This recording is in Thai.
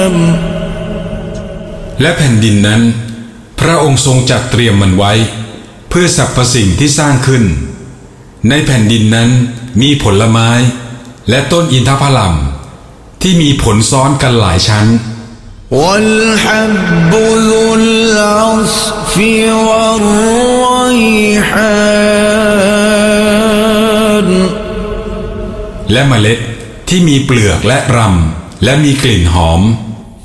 และแผ่นดินนั้นพระองค์ทรงจัดเตรียมมันไว้เพื่อสรรพสิ่งที่สร้างขึ้นในแผ่นดินนั้นมีผลไม้และต้นอินทผลัมที่มีผลซ้อนกันหลายชั้น والحب ذو العصف والريحان และเมล็ดที่มีเปลือกและรำและมีกลิ่นหอม